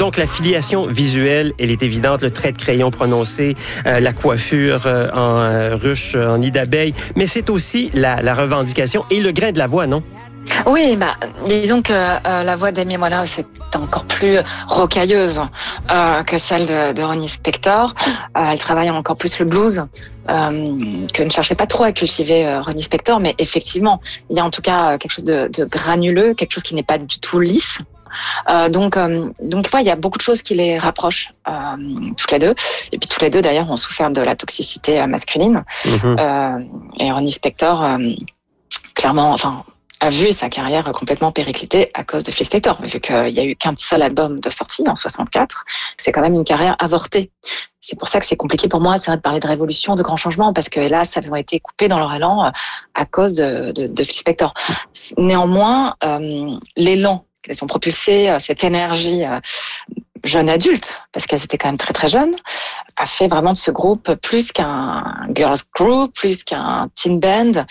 Donc, la filiation visuelle, elle est évidente. Le trait de crayon prononcé, la coiffure en ruche, en nid d'abeille. Mais c'est aussi la revendication et le grain de la voix, non? Oui, disons que la voix d'Amy Winehouse est encore plus rocailleuse que celle de Ronnie Spector. Elle travaille encore plus le blues que ne cherchait pas trop à cultiver Ronnie Spector, mais effectivement, il y a en tout cas quelque chose de granuleux, quelque chose qui n'est pas du tout lisse. Donc il y a beaucoup de choses qui les rapprochent toutes les deux. Et puis toutes les deux d'ailleurs ont souffert de la toxicité masculine. Et Ronnie Spector, clairement, a vu sa carrière complètement périclitée à cause de Phil Spector, vu qu'il y a eu qu'un seul album de sortie en 64. C'est quand même une carrière avortée. C'est pour ça que c'est compliqué pour moi, c'est vrai, de parler de révolution, de grands changements, parce que hélas, elles ont été coupées dans leur élan à cause de Phil Spector. Néanmoins, l'élan qu'elles ont propulsé, cette énergie jeune adulte, parce qu'elles étaient quand même très très jeunes, a fait vraiment de ce groupe plus qu'un girls group, plus qu'un teen band.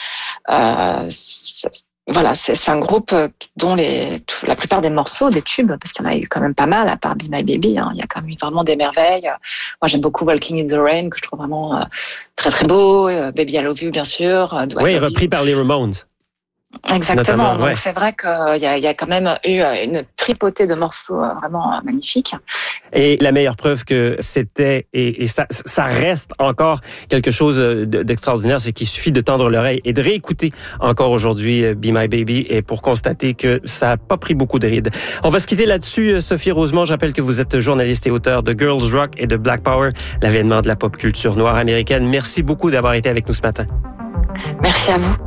Voilà, c'est un groupe dont la plupart des morceaux, des tubes, parce qu'il y en a eu quand même pas mal, à part Be My Baby, il y a quand même eu vraiment des merveilles. Moi, j'aime beaucoup Walking in the Rain, que je trouve vraiment très très beau. Baby I Love You, bien sûr. Oui, repris par les Ramones. Exactement. Notamment, donc c'est vrai qu'il y a quand même eu une tripotée de morceaux vraiment magnifiques. Et la meilleure preuve que c'était, et ça reste encore quelque chose d'extraordinaire, c'est qu'il suffit de tendre l'oreille et de réécouter encore aujourd'hui Be My Baby, et pour constater que ça n'a pas pris beaucoup de rides. On va se quitter là-dessus. Sophie Rosemont, je rappelle que vous êtes journaliste et auteur de Girls Rock et de Black Power, l'avènement de la pop culture noire américaine. Merci beaucoup d'avoir été avec nous ce matin. Merci à vous.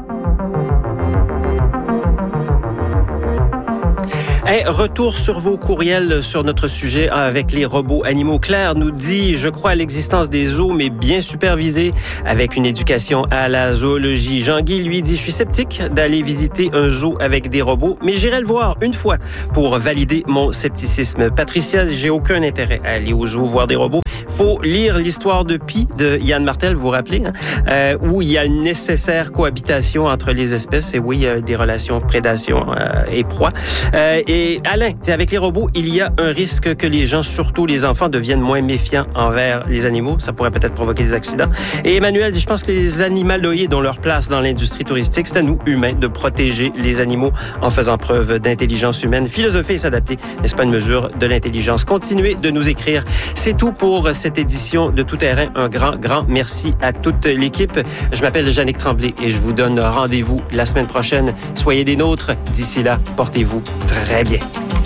Retour sur vos courriels sur notre sujet avec les robots animaux. Claire nous dit: je crois à l'existence des zoos, mais bien supervisés, avec une éducation à la zoologie. Jean-Guy, lui, dit: je suis sceptique d'aller visiter un zoo avec des robots, mais j'irai le voir une fois pour valider mon scepticisme. Patricia, j'ai aucun intérêt à aller au zoo voir des robots. Faut lire l'histoire de Pi de Yann Martel, vous vous rappelez, où il y a une nécessaire cohabitation entre les espèces, et oui, des relations prédation et proie. Et Alain, avec les robots, il y a un risque que les gens, surtout les enfants, deviennent moins méfiants envers les animaux. Ça pourrait peut-être provoquer des accidents. Et Emmanuel dit: je pense que les animaloïdes ont leur place dans l'industrie touristique. C'est à nous, humains, de protéger les animaux en faisant preuve d'intelligence humaine. Philosopher et s'adapter, n'est-ce pas une mesure de l'intelligence? Continuez de nous écrire. C'est tout pour cette édition de Tout Terrain. Un grand merci à toute l'équipe. Je m'appelle Jannick Tremblay et je vous donne rendez-vous la semaine prochaine. Soyez des nôtres. D'ici là, portez-vous très bien.